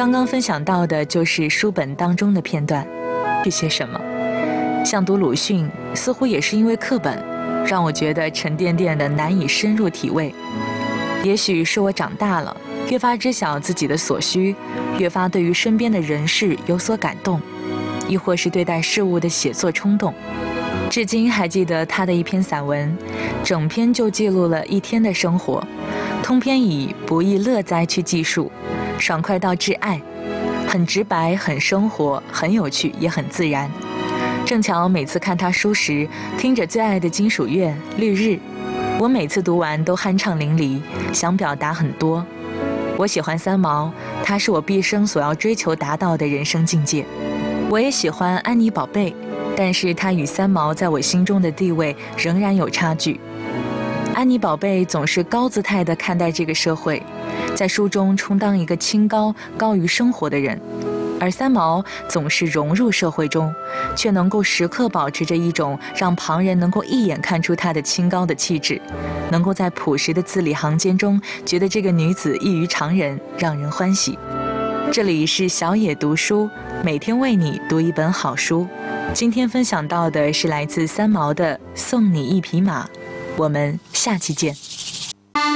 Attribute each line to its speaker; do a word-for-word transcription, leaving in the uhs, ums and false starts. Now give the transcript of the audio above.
Speaker 1: 刚刚分享到的就是书本当中的片段，是些什么？像读鲁迅，似乎也是因为课本，让我觉得沉甸甸的难以深入体味。也许是我长大了，越发知晓自己的所需，越发对于身边的人事有所感动，亦或是对待事物的写作冲动。至今还记得他的一篇散文，整篇就记录了一天的生活，通篇以不亦乐哉去记述，爽快到至爱，很直白，很生活，很有趣，也很自然。正巧每次看他书时，听着最爱的金属乐《绿日》，我每次读完都酣畅淋漓，想表达很多。我喜欢三毛，他是我毕生所要追求达到的人生境界。我也喜欢安妮宝贝，但是他与三毛在我心中的地位仍然有差距。安妮宝贝总是高姿态地看待这个社会，在书中充当一个清高高于生活的人，而三毛总是融入社会中，却能够时刻保持着一种让旁人能够一眼看出她的清高的气质，能够在朴实的字里行间中觉得这个女子异于常人，让人欢喜。这里是小野读书，每天为你读一本好书。今天分享到的是来自三毛的《送你一匹马》，我们下期见。